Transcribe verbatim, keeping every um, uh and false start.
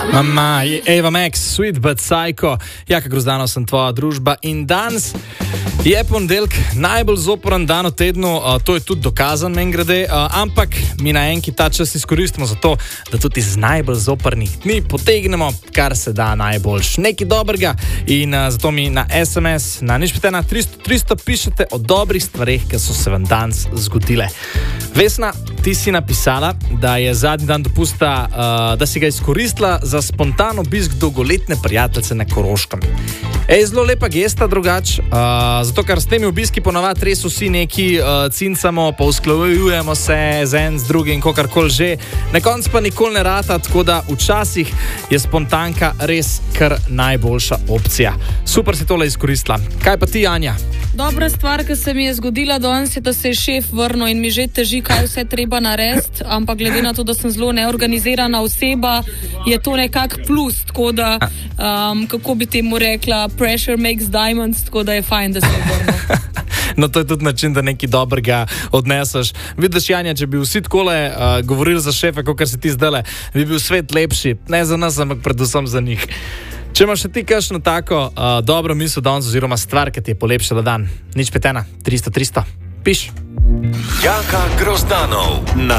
Mama, Eva Max, Sweet but Psycho, Jaka Grozdanov sem tvoja družba in danes je ponedeljek, najbolj zoporen dan v tednu, uh, to je tudi dokazan, mimogrede, uh, ampak mi na enki ta čas izkoristimo za to, da tudi iz najbolj zoprnih dni potegnemo, kar se da najboljš, nekaj dobrega in uh, zato mi na es em es, na nič pet ena tristo tristo pišete o dobrih stvareh, ki so se vam danes zgodile. Vesna, ti si napisala, da je zadnji dan dopusta, uh, da si ga izkoristila za spontan obisk dolgoletne prijateljice na Koroškem. Ej, zelo lepa gesta drugač, uh, zato ker s temi obiski ponavadi res vsi neki uh, cincamo, pa usklajujemo se z en z drugim, kakorkoli že. Na koncu pa nikoli ne rata, tako da včasih je spontanka res kar najboljša opcija. Super si tole izkoristila. Kaj pa ti, Anja? Dobra stvar, ki se mi je zgodila danes, je, da se je šef vrnil in mi že teži, kaj vse treba narediti, ampak glede na to, da sem zelo neorganizirana oseba, je to nekak plus, tako da, um, kako bi temu rekla, pressure makes diamonds, tako da je fajn, da se je vrnil. No, to je tudi način, da nekaj dobrega odneseš. Vidiš, Janja, če bi vsi takole uh, govorili za šefe, kot si ti zdajle, bi bil svet lepši. Ne za nas, ampak predvsem za njih. Če imaš še ti kakšno tako uh, dobro misel danes oziroma stvar, ki ti je polepšala dan, nič pet ena tristo tristo, piš. Jaka Grozdanov na